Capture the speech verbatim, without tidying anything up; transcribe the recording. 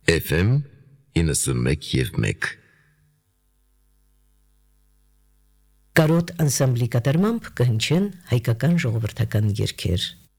Էֆ էմ իննսունմեկ և մեկ Կարոտ անսամբլի կատարմամբ կհնչեն հայկական ժողովրդական երգեր։